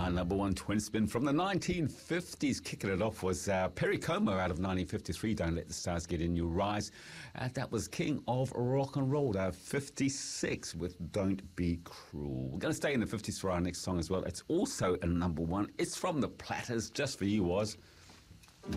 Our number one twin spin from the 1950s. Kicking it off was Perry Como out of 1953, Don't Let the Stars Get In You Rise. That was King of Rock and Roll, 56 with Don't Be Cruel. We're going to stay in the 50s for our next song as well. It's also a number one. It's from the Platters, just for you, Woz.